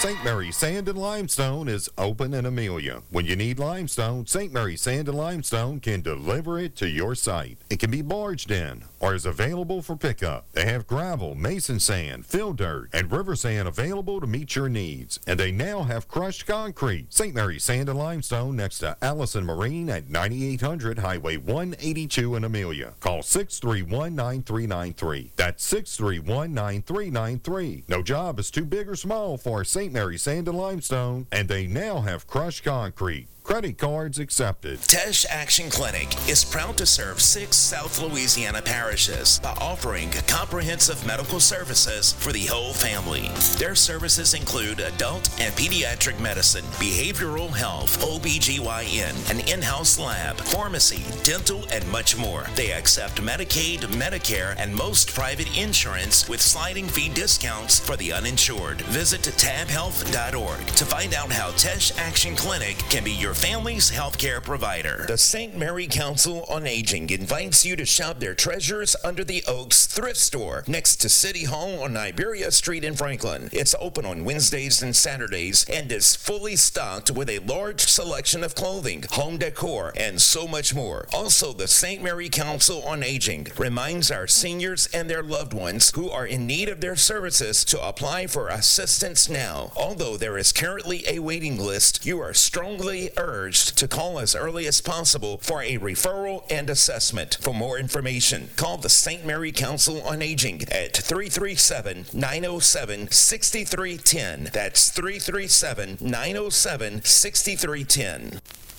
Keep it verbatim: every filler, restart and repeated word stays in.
Saint Mary Sand and Limestone is open in Amelia. When you need limestone, Saint Mary Sand and Limestone can deliver it to your site. It can be barged in or is available for pickup. They have gravel, mason sand, fill dirt, and river sand available to meet your needs. And they now have crushed concrete. Saint Mary Sand and Limestone next to Allison Marine at ninety-eight hundred Highway one eighty-two in Amelia. Call six three one, nine three nine three. That's six three one, nine three nine three. No job is too big or small for Saint Mary Sand and Limestone, and they now have crushed concrete. Credit cards accepted. Tesh Action Clinic is proud to serve six South Louisiana parishes by offering comprehensive medical services for the whole family. Their services include adult and pediatric medicine, behavioral health, O B G Y N, an in-house lab, pharmacy, dental, and much more. They accept Medicaid, Medicare, and most private insurance with sliding fee discounts for the uninsured. Visit tab health dot org to find out how Tesh Action Clinic can be your family's healthcare provider. The Saint Mary Council on Aging invites you to shop their treasures under the Oaks thrift store next to City Hall on Iberia Street in Franklin. It's open on Wednesdays and Saturdays and is fully stocked with a large selection of clothing, home decor, and so much more. Also, the Saint Mary Council on Aging reminds our seniors and their loved ones who are in need of their services to apply for assistance now. Although there is currently a waiting list, you are strongly urged to call as early as possible for a referral and assessment. For more information, call the Saint Mary Council on Aging at three three seven, nine oh seven, six three one oh. That's three three seven, nine oh seven, six three one oh.